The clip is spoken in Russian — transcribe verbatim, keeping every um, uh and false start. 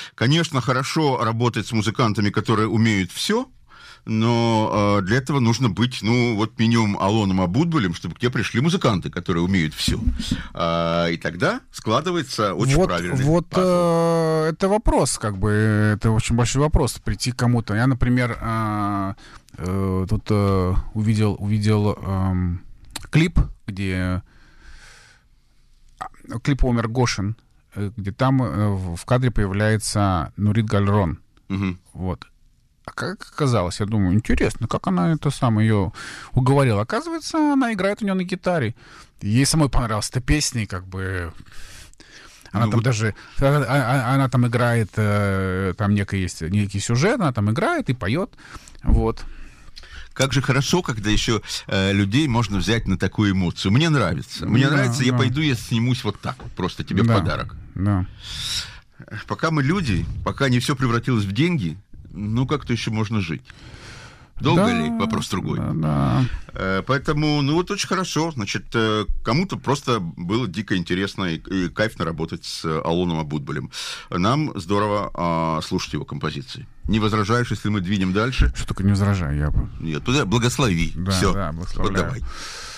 Конечно, хорошо работать с музыкантами, которые умеют все, но э, для этого нужно быть, ну, вот минимум Алоном Абутбулем, чтобы к тебе пришли музыканты, которые умеют все. А, и тогда складывается очень вот, правильный Вот пазл. э, это вопрос, как бы, это очень большой вопрос, прийти к кому-то. Я, например, э, э, тут э, увидел, увидел э, клип, где... Клип «Омер Гошин», где там э, в кадре появляется Нурит Гальрон. Угу. Вот. А как оказалось, я думаю, интересно, как она это самое ее уговорила. Оказывается, она играет у нее на гитаре. Ей самой понравилась эта песня, и как бы... Она ну, там вот... даже... Она, она там играет, там некий есть некий сюжет, она там играет и поет. Вот. Как же хорошо, когда еще э, людей можно взять на такую эмоцию. Мне нравится. Мне да, нравится, да. Я пойду, я снимусь вот так вот, просто тебе да, в подарок. Да. Пока мы люди, пока не все превратилось в деньги, ну, как-то еще можно жить. Долго да, ли? Вопрос другой. Да, да. Э, поэтому, ну, вот очень хорошо. Значит, э, кому-то просто было дико интересно и, и кайфно работать с Алоном Абутбулем. Нам здорово э, слушать его композиции. Не возражаешь, если мы двинем дальше? Что только не возражаю, я бы... Нет, туда благослови. Да, Все. да, благословляю. Вот давай.